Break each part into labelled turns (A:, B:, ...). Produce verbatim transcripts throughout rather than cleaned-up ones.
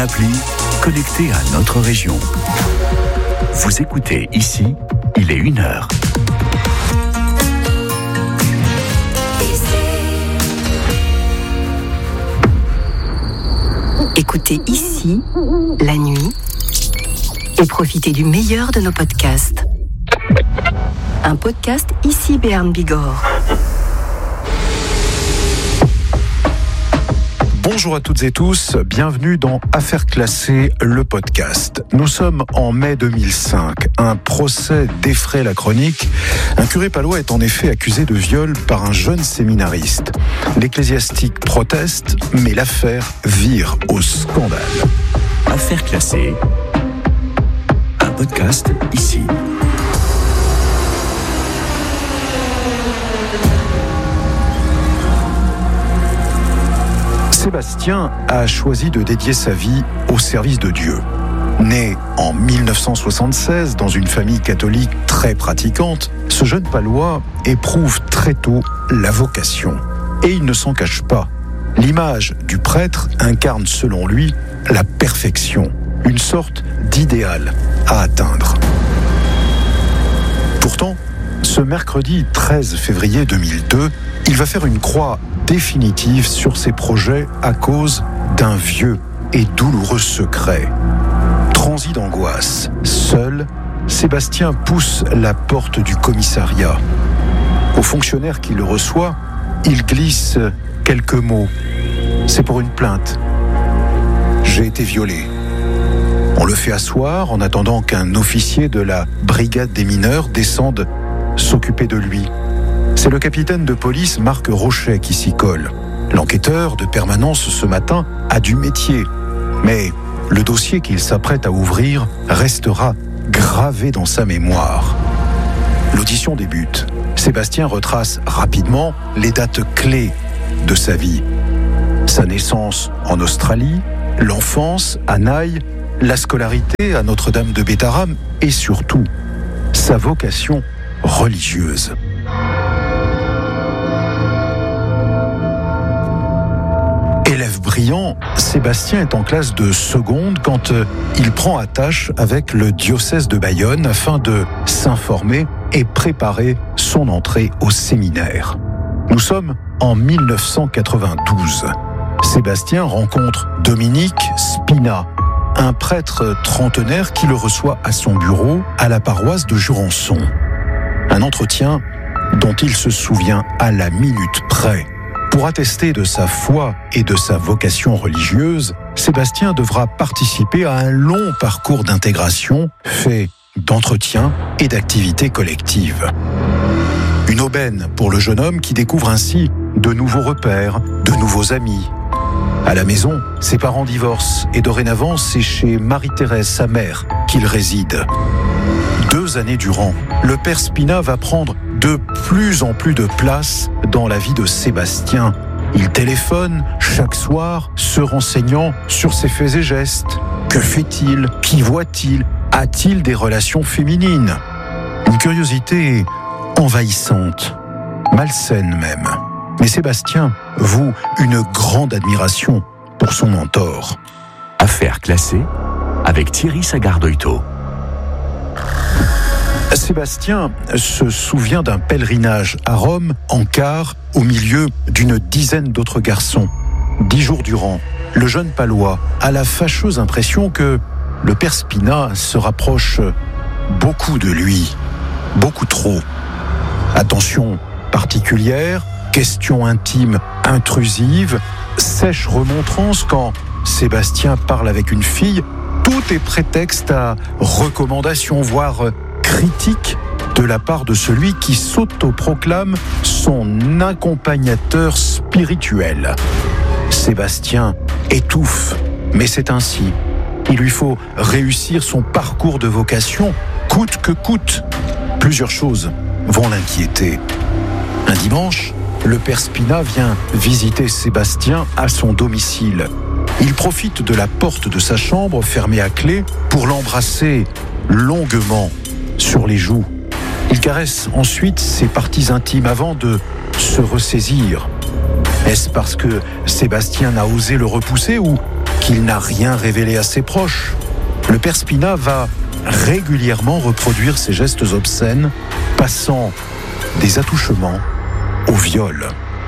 A: Appli connecté à notre région. Vous écoutez ici, il est une heure.
B: Écoutez ici, la nuit, et profitez du meilleur de nos podcasts. Un podcast ici Béarn Bigorre.
C: Bonjour à toutes et tous, bienvenue dans Affaires classées, le podcast. Nous sommes en mai deux mille cinq. Un procès défraie la chronique. Un curé palois est en effet accusé de viol par un jeune séminariste. L'ecclésiastique proteste, mais l'affaire vire au scandale.
A: Affaires classées, un podcast ici.
C: Sébastien a choisi de dédier sa vie au service de Dieu. Né en mille neuf cent soixante-seize dans une famille catholique très pratiquante, ce jeune palois éprouve très tôt la vocation. Et il ne s'en cache pas. L'image du prêtre incarne selon lui la perfection, une sorte d'idéal à atteindre. Pourtant, ce mercredi treize février deux mille deux, il va faire une croix définitive sur ses projets à cause d'un vieux et douloureux secret. Transi d'angoisse, seul, Sébastien pousse la porte du commissariat. Au fonctionnaire qui le reçoit, il glisse quelques mots. C'est pour une plainte. J'ai été violé. On le fait asseoir en attendant qu'un officier de la brigade des mineurs descende s'occuper de lui. C'est le capitaine de police Marc Rochet qui s'y colle. L'enquêteur de permanence ce matin a du métier. Mais le dossier qu'il s'apprête à ouvrir restera gravé dans sa mémoire. L'audition débute. Sébastien retrace rapidement les dates clés de sa vie. Sa naissance en Australie, l'enfance à Naï, la scolarité à Notre-Dame de Bétharram et surtout sa vocation religieuse. Élève brillant, Sébastien est en classe de seconde quand il prend attache avec le diocèse de Bayonne afin de s'informer et préparer son entrée au séminaire. Nous sommes en mille neuf cent quatre-vingt-douze. Sébastien rencontre Dominique Spina, un prêtre trentenaire qui le reçoit à son bureau à la paroisse de Jurançon. Un entretien dont il se souvient à la minute près. Pour attester de sa foi et de sa vocation religieuse, Sébastien devra participer à un long parcours d'intégration fait d'entretien et d'activités collectives. Une aubaine pour le jeune homme qui découvre ainsi de nouveaux repères, de nouveaux amis. À la maison, ses parents divorcent et dorénavant, c'est chez Marie-Thérèse, sa mère, qu'il réside. Deux années durant, le père Spina va prendre de plus en plus de place dans la vie de Sébastien. Il téléphone chaque soir, se renseignant sur ses faits et gestes. Que fait-il ? Qui voit-il ? A-t-il des relations féminines ? Une curiosité envahissante, malsaine même. Mais Sébastien voue une grande admiration pour son mentor.
A: Affaires classées avec Thierry Sagardoito.
C: Sébastien se souvient d'un pèlerinage à Rome en car au milieu d'une dizaine d'autres garçons. Dix jours durant, le jeune palois a la fâcheuse impression que le père Spina se rapproche beaucoup de lui, beaucoup trop. Attention particulière, questions intimes intrusives, sèche remontrance quand Sébastien parle avec une fille, tout est prétexte à recommandation, voire critique de la part de celui qui s'autoproclame son accompagnateur spirituel. Sébastien étouffe, mais c'est ainsi. Il lui faut réussir son parcours de vocation, coûte que coûte. Plusieurs choses vont l'inquiéter. Un dimanche, le père Spina vient visiter Sébastien à son domicile. Il profite de la porte de sa chambre fermée à clé pour l'embrasser longuement sur les joues. Il caresse ensuite ses parties intimes avant de se ressaisir. Est-ce parce que Sébastien n'a osé le repousser ou qu'il qu'il n'a rien révélé à ses proches. Le père Spina va régulièrement reproduire ces gestes obscènes, passant des attouchements au viol.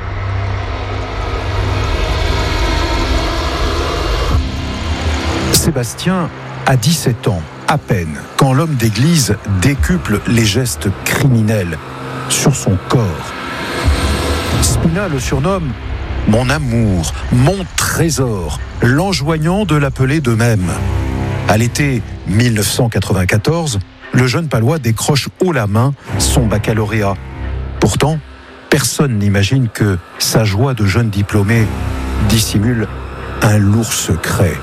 C: Sébastien a dix-sept ans, à peine, quand l'homme d'église décuple les gestes criminels sur son corps. Spina le surnomme « mon amour, mon trésor », l'enjoignant de l'appeler de même. À l'été mille neuf cent quatre-vingt-quatorze, le jeune Palois décroche haut la main son baccalauréat. Pourtant, personne n'imagine que sa joie de jeune diplômé dissimule un lourd secret.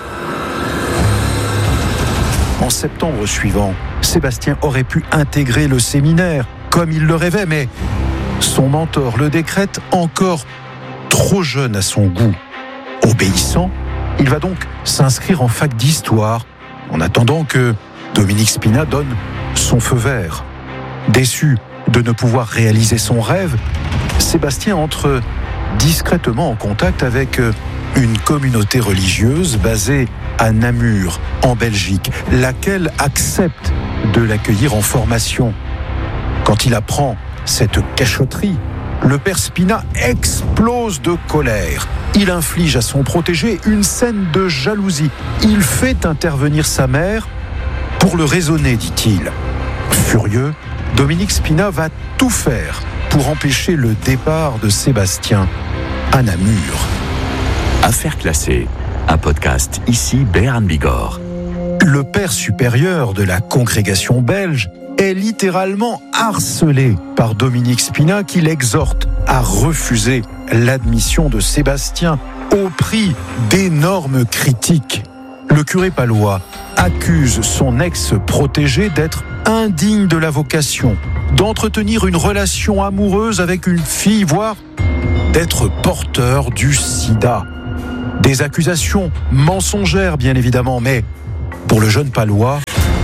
C: En septembre suivant, Sébastien aurait pu intégrer le séminaire comme il le rêvait, mais son mentor le décrète encore trop jeune à son goût. Obéissant, il va donc s'inscrire en fac d'histoire en attendant que Dominique Spina donne son feu vert. Déçu de ne pouvoir réaliser son rêve, Sébastien entre discrètement en contact avec une communauté religieuse basée à Namur, en Belgique, laquelle accepte de l'accueillir en formation. Quand il apprend cette cachotterie, le père Spina explose de colère. Il inflige à son protégé une scène de jalousie. Il fait intervenir sa mère pour le raisonner, dit-il. Furieux, Dominique Spina va tout faire pour empêcher le départ de Sébastien à Namur.
A: Affaires classées, un podcast ici Béarn Bigorre.
C: Le père supérieur de la congrégation belge est littéralement harcelé par Dominique Spina qui l'exhorte à refuser l'admission de Sébastien au prix d'énormes critiques. Le curé palois accuse son ex-protégé d'être indigne de la vocation, d'entretenir une relation amoureuse avec une fille, voire d'être porteur du sida. Des accusations mensongères, bien évidemment, mais pour le jeune Palois,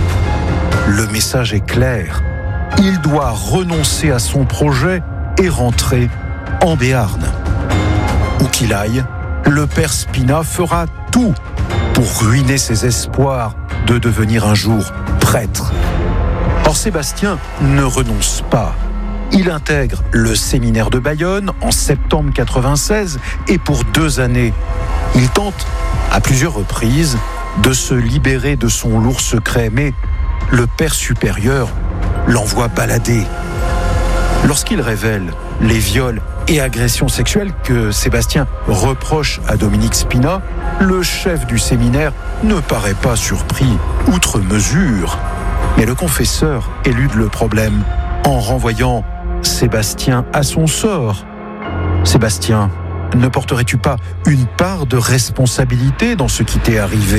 C: le message est clair. Il doit renoncer à son projet et rentrer en Béarn. Où qu'il aille, le père Spina fera tout pour ruiner ses espoirs de devenir un jour prêtre. Or, Sébastien ne renonce pas. Il intègre le séminaire de Bayonne en septembre quatre-vingt-seize et pour deux années, il tente à plusieurs reprises de se libérer de son lourd secret, mais le père supérieur l'envoie balader. Lorsqu'il révèle les viols et agressions sexuelles que Sébastien reproche à Dominique Spina, le chef du séminaire ne paraît pas surpris outre mesure. Mais le confesseur élude le problème en renvoyant Sébastien à son sort. Sébastien, ne porterais-tu pas une part de responsabilité dans ce qui t'est arrivé ?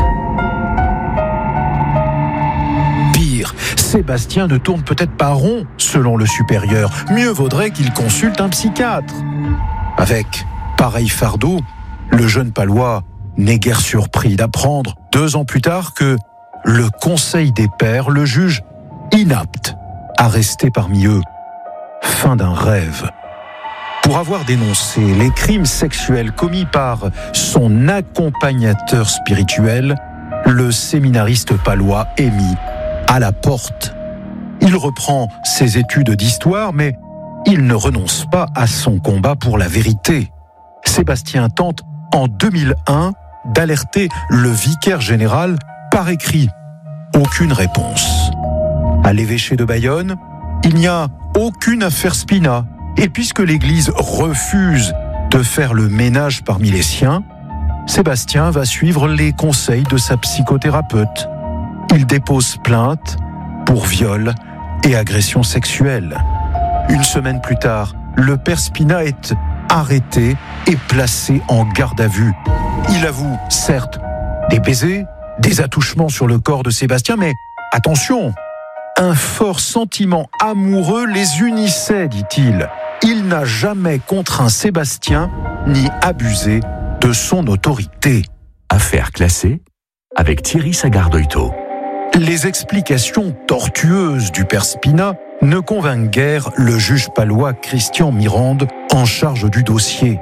C: Pire, Sébastien ne tourne peut-être pas rond, selon le supérieur. Mieux vaudrait qu'il consulte un psychiatre. Avec pareil fardeau, le jeune Palois n'est guère surpris d'apprendre, deux ans plus tard, que le Conseil des pairs le juge inapte à rester parmi eux. Fin d'un rêve. Pour avoir dénoncé les crimes sexuels commis par son accompagnateur spirituel, le séminariste palois est mis à la porte. Il reprend ses études d'histoire, mais il ne renonce pas à son combat pour la vérité. Sébastien tente en deux mille un d'alerter le vicaire général par écrit. Aucune réponse. À l'évêché de Bayonne, il n'y a aucune affaire Spina. Et puisque l'Église refuse de faire le ménage parmi les siens, Sébastien va suivre les conseils de sa psychothérapeute. Il dépose plainte pour viol et agression sexuelle. Une semaine plus tard, le père Spina est arrêté et placé en garde à vue. Il avoue, certes, des baisers, des attouchements sur le corps de Sébastien, mais attention, un fort sentiment amoureux les unissait, dit-il. Il n'a jamais contraint Sébastien ni abusé de son autorité.
A: Affaires classées avec Thierry Sagardoito.
C: Les explications tortueuses du père Spina ne convainquent guère le juge palois Christian Mirande en charge du dossier.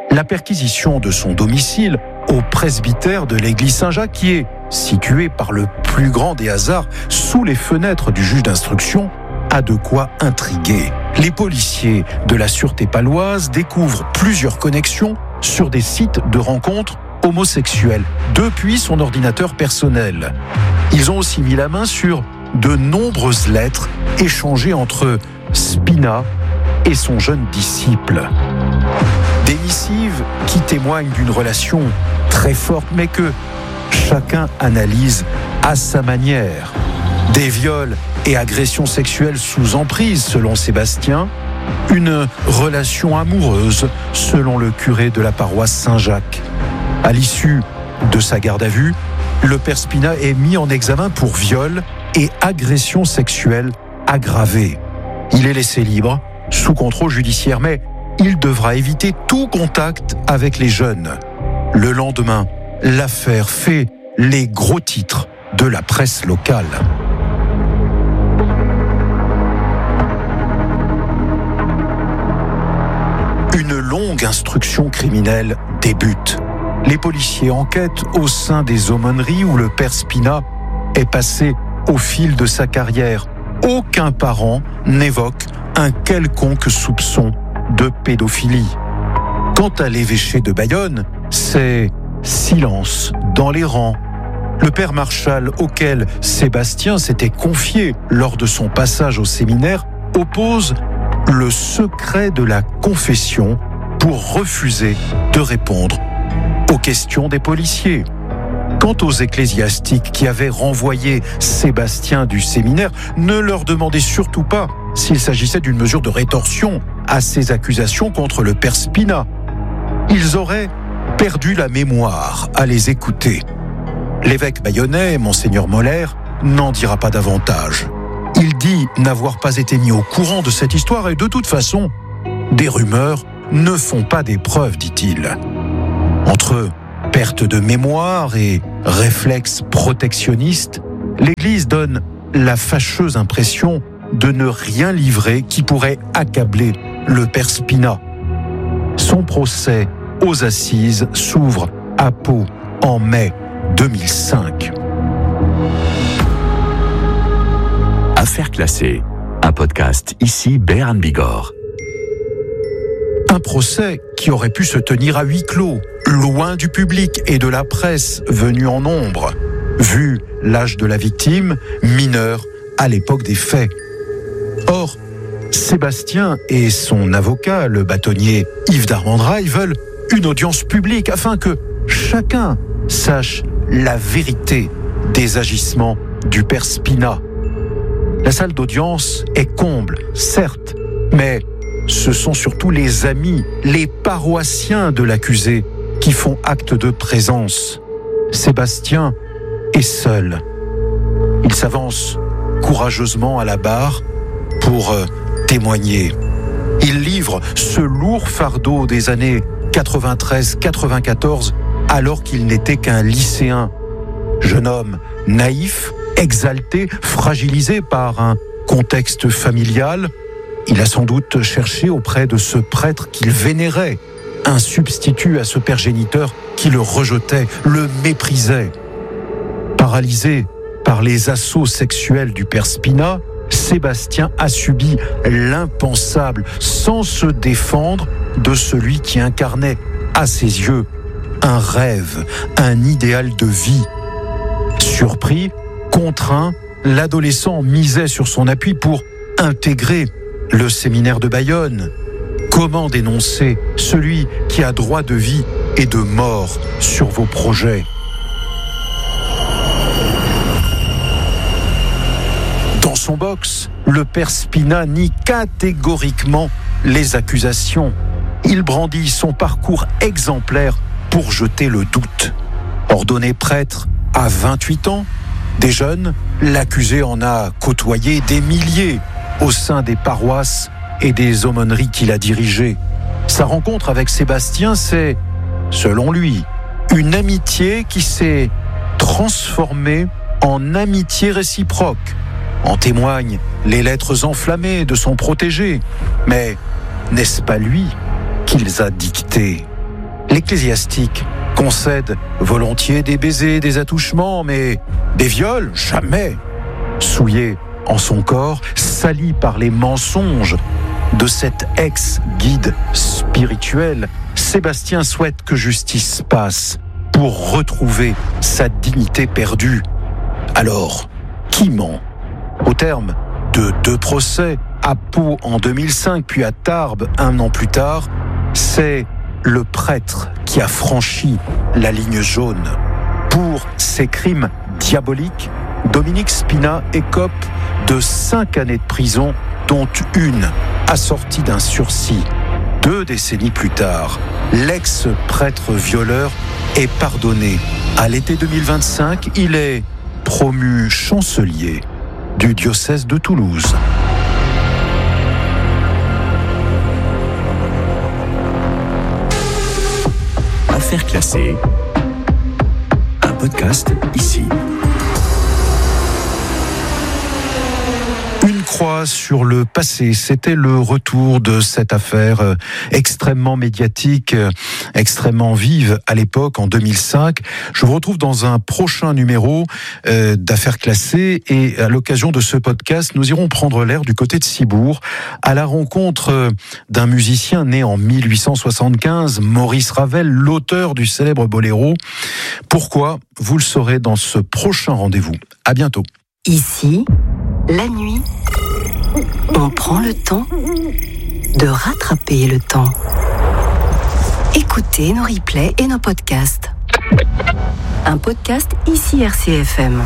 C: la perquisition de son domicile au presbytère de l'église Saint-Jacques, qui est situé par le plus grand des hasards sous les fenêtres du juge d'instruction, a de quoi intriguer. Les policiers de la sûreté paloise découvrent plusieurs connexions sur des sites de rencontres homosexuels depuis son ordinateur personnel. Ils ont aussi mis la main sur de nombreuses lettres échangées entre Spina et son jeune disciple. Des missives qui témoignent d'une relation très forte, mais que chacun analyse à sa manière. Des viols et agressions sexuelles sous emprise, selon Sébastien. Une relation amoureuse, selon le curé de la paroisse Saint-Jacques. À l'issue de sa garde à vue, le père Spina est mis en examen pour viol et agression sexuelle aggravée. Il est laissé libre, sous contrôle judiciaire, mais il devra éviter tout contact avec les jeunes. Le lendemain, l'affaire fait les gros titres de la presse locale. Une longue instruction criminelle débute. Les policiers enquêtent au sein des aumôneries où le père Spina est passé au fil de sa carrière. Aucun parent n'évoque un quelconque soupçon de pédophilie. Quant à l'évêché de Bayonne, c'est silence dans les rangs. Le père Marchal, auquel Sébastien s'était confié lors de son passage au séminaire, oppose le secret de la confession pour refuser de répondre aux questions des policiers. Quant aux ecclésiastiques qui avaient renvoyé Sébastien du séminaire, ne leur demandez surtout pas s'il s'agissait d'une mesure de rétorsion à ces accusations contre le père Spina. Ils auraient perdu la mémoire à les écouter. L'évêque bayonnais, Monseigneur Moller, n'en dira pas davantage. Il dit n'avoir pas été mis au courant de cette histoire et de toute façon, des rumeurs ne font pas des preuves, dit-il. Entre perte de mémoire et réflexe protectionniste, l'Église donne la fâcheuse impression de ne rien livrer qui pourrait accabler le père Spina. Son procès aux assises s'ouvre à Pau en mai deux mille cinq.
A: Affaires classées, un podcast ici Béarn Bigorre.
C: Un procès qui aurait pu se tenir à huis clos, loin du public et de la presse venue en nombre, vu l'âge de la victime, mineure à l'époque des faits. Or, Sébastien et son avocat, le bâtonnier Yves d'Armendrail, veulent une audience publique afin que chacun sache la vérité des agissements du père Spina. La salle d'audience est comble, certes, mais ce sont surtout les amis, les paroissiens de l'accusé qui font acte de présence. Sébastien est seul. Il s'avance courageusement à la barre pour euh, témoigner. Il livre ce lourd fardeau des années quatre-vingt-treize quatre-vingt-quatorze alors qu'il n'était qu'un lycéen. Jeune homme naïf, exalté, fragilisé par un contexte familial, il a sans doute cherché auprès de ce prêtre qu'il vénérait un substitut à ce père géniteur qui le rejetait, le méprisait. Paralysé par les assauts sexuels du père Spina, Sébastien a subi l'impensable sans se défendre de celui qui incarnait à ses yeux un rêve, un idéal de vie. Surpris, contraint, l'adolescent misait sur son appui pour intégrer le séminaire de Bayonne. Comment dénoncer celui qui a droit de vie et de mort sur vos projets ? Dans son box, le père Spina nie catégoriquement les accusations. Il brandit son parcours exemplaire pour jeter le doute. Ordonné prêtre à vingt-huit ans, des jeunes, l'accusé en a côtoyé des milliers au sein des paroisses et des aumôneries qu'il a dirigées. Sa rencontre avec Sébastien, c'est, selon lui, une amitié qui s'est transformée en amitié réciproque. En témoignent les lettres enflammées de son protégé. Mais n'est-ce pas lui qui les a dictées ? L'ecclésiastique concède volontiers des baisers, des attouchements, mais des viols, jamais. Souillé en son corps, sali par les mensonges de cet ex-guide spirituel, Sébastien souhaite que justice passe pour retrouver sa dignité perdue. Alors, qui ment ? Au terme de deux procès, à Pau en deux mille cinq, puis à Tarbes un an plus tard, c'est le prêtre qui a franchi la ligne jaune. Pour ces crimes diaboliques, Dominique Spina écope de cinq années de prison, dont une assortie d'un sursis. Deux décennies plus tard, l'ex-prêtre violeur est pardonné. À l'été deux mille vingt-cinq, il est promu chancelier du diocèse de Toulouse.
A: Affaires classées, un podcast ici.
C: Une croix sur le passé, c'était le retour de cette affaire euh, extrêmement médiatique, euh, extrêmement vive à l'époque, en deux mille cinq. Je vous retrouve dans un prochain numéro euh, d'Affaires classées, et à l'occasion de ce podcast, nous irons prendre l'air du côté de Cibourg, à la rencontre euh, d'un musicien né en mille huit cent soixante-quinze, Maurice Ravel, l'auteur du célèbre boléro. Pourquoi ? Vous le saurez dans ce prochain rendez-vous. À bientôt.
B: Ici, la nuit, on prend le temps de rattraper le temps. Écoutez nos replays et nos podcasts. Un podcast ici R C F M.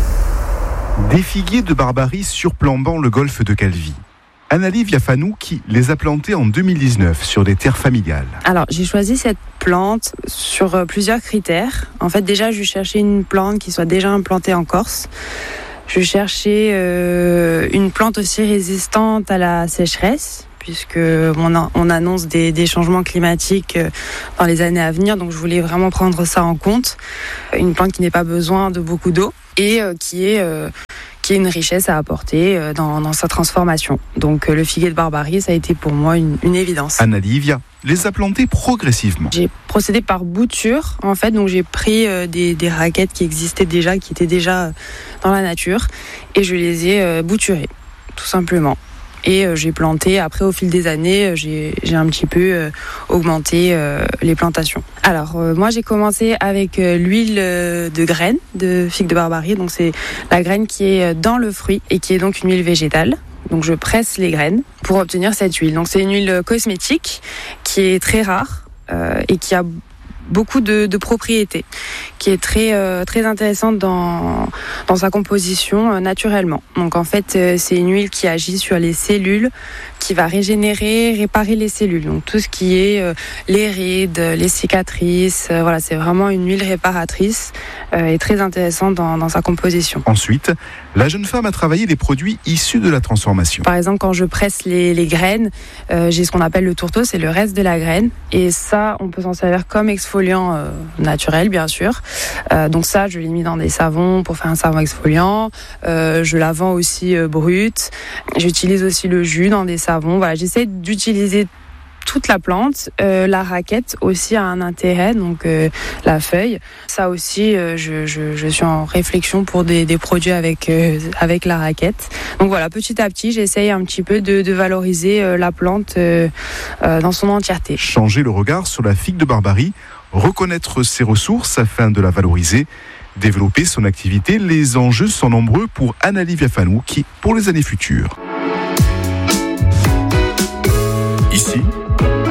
D: Des figuiers de Barbarie surplombant le golfe de Calvi. Annalie Viafanou qui les a plantés en deux mille dix-neuf sur des terres familiales.
E: Alors, j'ai choisi cette plante sur plusieurs critères. En fait, déjà, je cherchais une plante qui soit déjà implantée en Corse. Je cherchais euh, une plante aussi résistante à la sécheresse, puisque on, a, on annonce des, des changements climatiques dans les années à venir, donc je voulais vraiment prendre ça en compte. Une plante qui n'ait pas besoin de beaucoup d'eau et euh, qui est euh, qui ait une richesse à apporter euh, dans, dans sa transformation. Donc euh, le figuier de Barbarie, ça a été pour moi une, une évidence.
D: Annalie Via les a plantés progressivement.
E: J'ai procédé par bouture, en fait, donc j'ai pris euh, des, des raquettes qui existaient déjà, qui étaient déjà dans la nature, et je les ai euh, bouturées, tout simplement. Et euh, j'ai planté, après au fil des années, j'ai, j'ai un petit peu euh, augmenté euh, les plantations. Alors euh, moi j'ai commencé avec euh, l'huile de graine de figue de Barbarie, donc c'est la graine qui est dans le fruit et qui est donc une huile végétale. Donc je presse les graines pour obtenir cette huile. Donc c'est une huile cosmétique qui est très rare euh, et qui a beaucoup de, de propriétés, qui est très euh, très intéressante dans dans sa composition euh, naturellement. Donc en fait, euh, c'est une huile qui agit sur les cellules, qui va régénérer, réparer les cellules. Donc tout ce qui est euh, les rides, les cicatrices, euh, voilà, c'est vraiment une huile réparatrice euh, et très intéressante dans dans sa composition.
D: Ensuite, la jeune femme a travaillé les produits issus de la transformation.
E: Par exemple, quand je presse les les graines, euh, j'ai ce qu'on appelle le tourteau, c'est le reste de la graine, et ça, on peut s'en servir comme exfoliant Euh, naturel, bien sûr. Euh, donc ça, je l'ai mis dans des savons pour faire un savon exfoliant. Euh, je la vends aussi euh, brute. J'utilise aussi le jus dans des savons. Voilà, j'essaie d'utiliser toute la plante. Euh, la raquette aussi a un intérêt, donc euh, la feuille. Ça aussi, euh, je, je, je suis en réflexion pour des, des produits avec, euh, avec la raquette. Donc voilà, petit à petit, j'essaye un petit peu de, de valoriser euh, la plante euh, euh, dans son entièreté.
D: Changer le regard sur la figue de Barbarie, reconnaître ses ressources afin de la valoriser, développer son activité, les enjeux sont nombreux pour Annalie Viafanou qui, pour les années futures.
A: Ici,